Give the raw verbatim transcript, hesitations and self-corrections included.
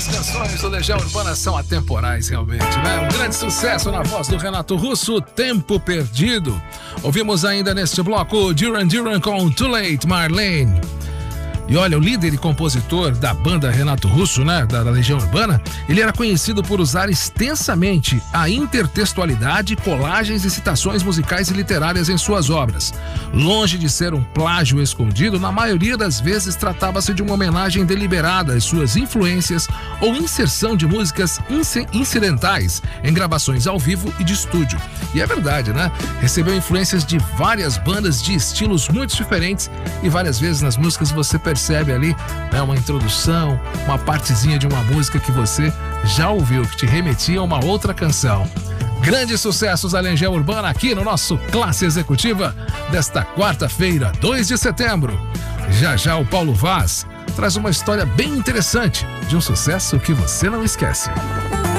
As canções do Legião Urbana são atemporais, realmente, né? Um grande sucesso na voz do Renato Russo, Tempo Perdido. Ouvimos ainda neste bloco Duran Duran com Too Late, Marlene. E olha, o líder e compositor da banda Renato Russo, né, da, da Legião Urbana, ele era conhecido por usar extensamente a intertextualidade, colagens e citações musicais e literárias em suas obras. Longe de ser um plágio escondido, na maioria das vezes tratava-se de uma homenagem deliberada às suas influências ou inserção de músicas incidentais em gravações ao vivo e de estúdio. E é verdade, né? Recebeu influências de várias bandas de estilos muito diferentes e várias vezes nas músicas você percebe percebe ali, né, uma introdução, uma partezinha de uma música que você já ouviu, que te remetia a uma outra canção. Grandes sucessos da Legião Urbana aqui no nosso Classe Executiva desta quarta-feira, dois de setembro. Já já o Paulo Vaz traz uma história bem interessante de um sucesso que você não esquece.